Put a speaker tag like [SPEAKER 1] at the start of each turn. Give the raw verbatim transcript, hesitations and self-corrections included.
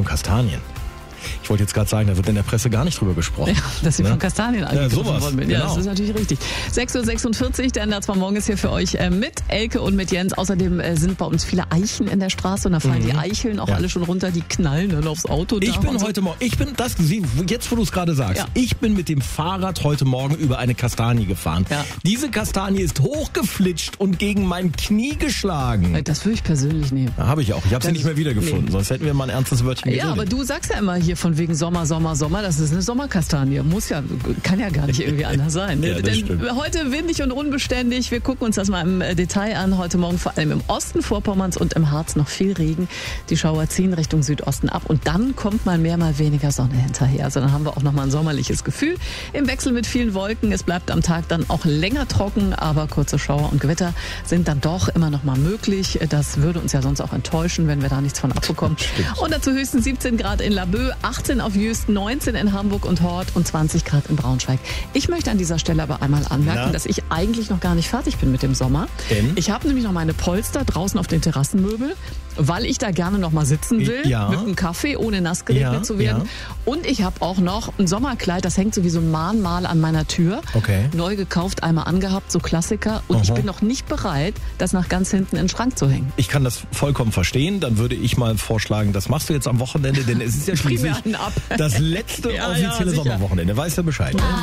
[SPEAKER 1] von Kastanien. Ich wollte jetzt gerade sagen, da wird in der Presse gar nicht drüber gesprochen.
[SPEAKER 2] Ja, dass sie
[SPEAKER 1] ne?
[SPEAKER 2] von Kastanien angegriffen
[SPEAKER 1] ja,
[SPEAKER 2] worden sind. Ja,
[SPEAKER 1] genau.
[SPEAKER 2] das ist natürlich richtig. sechs Uhr sechsundvierzig, der N D R zwei Morgen ist hier für euch äh, mit Elke und mit Jens. Außerdem äh, sind bei uns viele Eichen in der Straße und da fallen mhm. die Eicheln auch ja. alle schon runter, die knallen dann aufs Auto.
[SPEAKER 1] Ich bin
[SPEAKER 2] so.
[SPEAKER 1] heute Morgen, ich bin, das, jetzt wo du es gerade sagst,
[SPEAKER 2] ja.
[SPEAKER 1] ich bin mit dem Fahrrad heute Morgen über eine Kastanie gefahren.
[SPEAKER 2] Ja.
[SPEAKER 1] Diese Kastanie ist hochgeflitscht und gegen mein Knie geschlagen.
[SPEAKER 2] Das würde ich persönlich nehmen.
[SPEAKER 1] Ja, habe ich auch. Ich habe sie nicht mehr wiedergefunden,
[SPEAKER 2] nee.
[SPEAKER 1] sonst hätten wir mal ein ernstes Wörtchen geredet.
[SPEAKER 2] Ja, aber du sagst ja immer hier von wegen Sommer, Sommer, Sommer, das ist eine Sommerkastanie. Muss ja, kann ja gar nicht irgendwie anders sein. Ne?
[SPEAKER 1] Ja,
[SPEAKER 2] Denn
[SPEAKER 1] stimmt.
[SPEAKER 2] heute windig und unbeständig. Wir gucken uns das mal im Detail an. Heute Morgen vor allem im Osten Vorpommerns und im Harz noch viel Regen. Die Schauer ziehen Richtung Südosten ab und dann kommt mal mehr, mal weniger Sonne hinterher. Also dann haben wir auch noch mal ein sommerliches Gefühl. Im Wechsel mit vielen Wolken. Es bleibt am Tag dann auch länger trocken, aber kurze Schauer und Gewitter sind dann doch immer noch mal möglich. Das würde uns ja sonst auch enttäuschen, wenn wir da nichts von abbekommen.
[SPEAKER 1] Stimmt.
[SPEAKER 2] Und dazu höchstens siebzehn Grad in Laboe, achtzehn auf Jüst, neunzehn in Hamburg und Hort und zwanzig Grad in Braunschweig. Ich möchte an dieser Stelle aber einmal anmerken,
[SPEAKER 1] Na?
[SPEAKER 2] dass ich eigentlich noch gar nicht fertig bin mit dem Sommer.
[SPEAKER 1] Denn?
[SPEAKER 2] Ich habe nämlich noch meine Polster draußen auf den Terrassenmöbel, weil ich da gerne noch mal sitzen will,
[SPEAKER 1] ja.
[SPEAKER 2] mit einem Kaffee, ohne nass geregnet
[SPEAKER 1] ja,
[SPEAKER 2] zu werden.
[SPEAKER 1] Ja.
[SPEAKER 2] Und ich habe auch noch ein Sommerkleid, das hängt so wie so ein Mahnmal an meiner Tür.
[SPEAKER 1] Okay.
[SPEAKER 2] Neu gekauft, einmal angehabt, so Klassiker. Und
[SPEAKER 1] Aha.
[SPEAKER 2] ich bin noch nicht bereit, das nach ganz hinten in den Schrank zu hängen.
[SPEAKER 1] Ich kann das vollkommen verstehen. Dann würde ich mal vorschlagen, das machst du jetzt am Wochenende, denn es ist ja schließlich
[SPEAKER 2] Primär ab.
[SPEAKER 1] das letzte
[SPEAKER 2] Ja,
[SPEAKER 1] offizielle
[SPEAKER 2] ja, sicher.
[SPEAKER 1] Sommerwochenende. Weißt du Bescheid?